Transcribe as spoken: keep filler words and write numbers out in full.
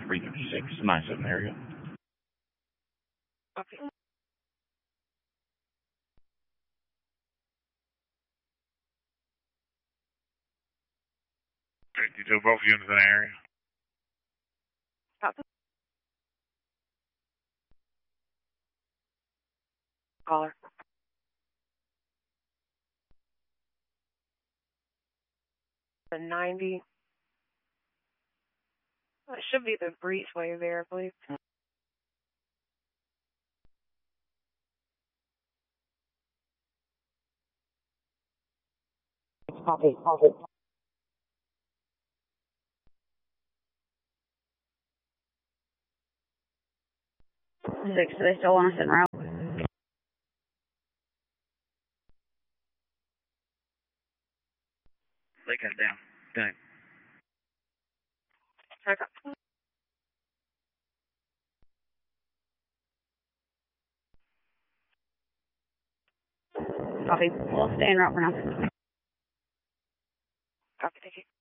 three fifty-six, nine seven area. Okay. fifty-two, both units in the area. Copy. Caller. The ninety. It should be the breachway there, I believe. Copy, copy. Six, do they still want us in route? They cut down. Done. Okay. Copy. We'll stay in route for now. Copy, thank you.